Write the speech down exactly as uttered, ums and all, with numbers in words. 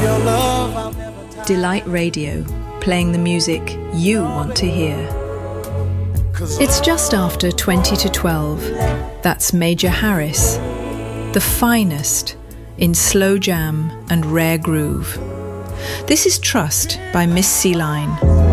Delight Radio, playing the music you want to hear. It's just after twenty to twelve. That's Major Harris, the finest in slow jam and rare groove. This is Trust by Miss Sea Line.